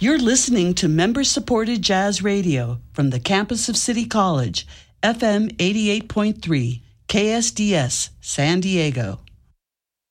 You're listening to member-supported jazz radio from the campus of City College, FM 88.3, KSDS, San Diego.